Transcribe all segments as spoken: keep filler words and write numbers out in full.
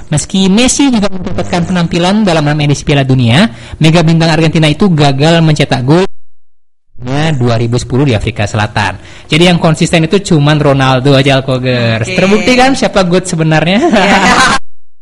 Meski Messi juga mendapatkan penampilan dalam enam edisi Piala Dunia, mega bintang Argentina itu gagal mencetak gol dua ribu sepuluh di Afrika Selatan. Jadi yang konsisten itu cuman Ronaldo aja, Alkogers. Okay. Terbukti kan siapa GOAT sebenarnya? Yeah.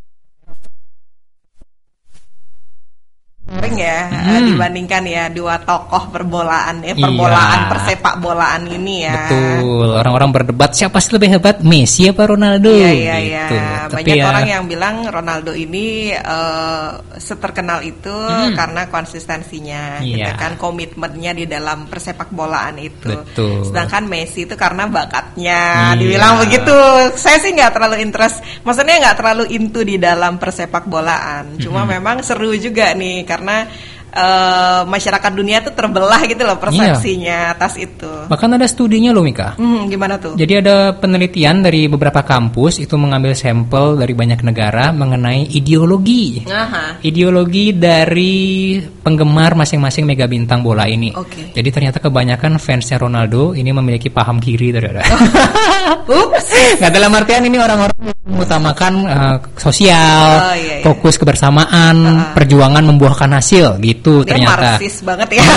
Sering ya hmm. dibandingkan ya dua tokoh perbolaan ya perbolaan iya. persepak bolaan ini ya. Betul. Orang-orang berdebat siapa sih lebih hebat, Messi apa Ronaldo? Iya iya gitu. iya. Banyak ya, orang yang bilang Ronaldo ini uh, seterkenal itu hmm. karena konsistensinya, iya. gitu kan, komitmennya di dalam persepak bolaan itu. Betul. Sedangkan Messi itu karena bakatnya, iya. dibilang begitu. Saya sih nggak terlalu interest, maksudnya nggak terlalu into di dalam persepak bolaan. Cuma hmm. memang seru juga nih. Karena uh, masyarakat dunia tuh terbelah gitu loh persepsinya, iya. atas itu. Bahkan ada studinya loh, Mika. Hmm, gimana tuh? Jadi ada penelitian dari beberapa kampus itu mengambil sampel dari banyak negara mengenai ideologi. Aha. Ideologi dari penggemar masing-masing mega bintang bola ini. Okay. Jadi ternyata kebanyakan fansnya Ronaldo ini memiliki paham kiri terhadap. Ups. Nggak, dalam artian ini orang-orang mengutamakan uh, sosial, oh, iya, iya. fokus kebersamaan, uh. perjuangan membuahkan hasil gitu. Dia ternyata. Marxis banget ya.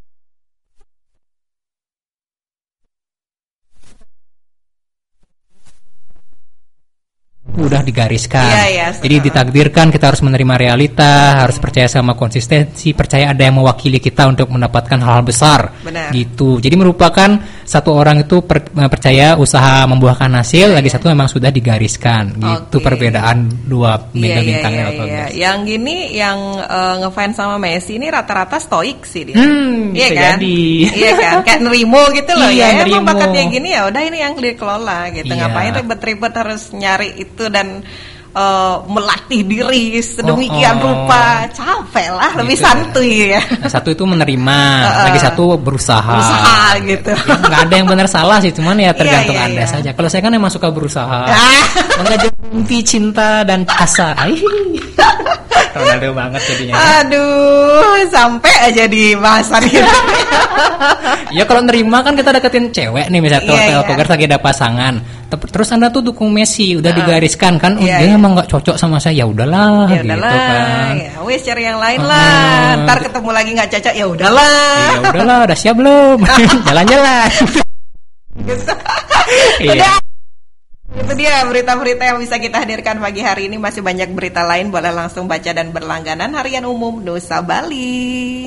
Udah digariskan. Iya, iya, jadi ditakdirkan kita harus menerima realita, hmm. harus percaya sama konsistensi, percaya ada yang mewakili kita untuk mendapatkan hal-hal besar. Benar. Gitu. Jadi merupakan satu orang itu per, percaya usaha membuahkan hasil, ya, lagi ya. satu memang sudah digariskan. Gitu. Okay. Perbedaan dua mega ya, bintang ya, ya, ya, ya. Yang gini yang uh, ngefans sama Messi ini rata-rata stoik sih dia. Hmm, iya kan? Jadi. Iya kan? Kayak nerimo gitu loh. Iya, ya emang bakatnya gini ya udah ini yang dikelola gitu. Iya. Ngapain ribet-ribet harus nyari itu dan uh, melatih diri sedemikian oh, oh. rupa, capek lah, gitu. Lebih santuy ya. Nah, satu itu menerima, uh, lagi satu berusaha. Berusaha gitu. Ya, nggak ada yang benar salah sih, cuman ya tergantung iya, iya, anda iya. saja. Kalau saya kan emang suka berusaha, mengajak mimpi, cinta dan asa. Ronaldo banget jadinya. Aduh, sampai aja di bahasan itu. Ya kalau nerima kan kita deketin cewek nih misalnya, yeah, Alkogers yeah. lagi ada pasangan. Terus anda tuh dukung Messi, udah uh, digariskan kan, yeah, dia yeah. emang nggak cocok sama saya, ya udahlah, ya gitu udahlah, kan. Ya wes cari yang lain uh, lah. Ntar ketemu lagi nggak cocok, ya udahlah. Ya udahlah, udah siap belum? Jalan-jalan. Gitu. Iya. Udah. Itu dia berita-berita yang bisa kita hadirkan pagi hari ini. Masih banyak berita lain, boleh langsung baca dan berlangganan Harian Umum Nusa Bali.